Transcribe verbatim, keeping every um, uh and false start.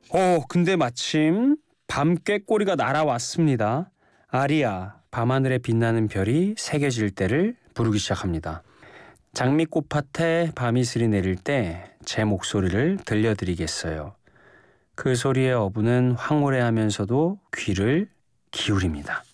어, 근데 마침 밤 꾀꼬리가 날아왔습니다. 아리아, 밤하늘에 빛나는 별이 새겨질 때를 부르기 시작합니다. 장미꽃밭에 밤이슬이 내릴 때 제 목소리를 들려드리겠어요. 그 소리의 어부는 황홀해하면서도 귀를 기울입니다.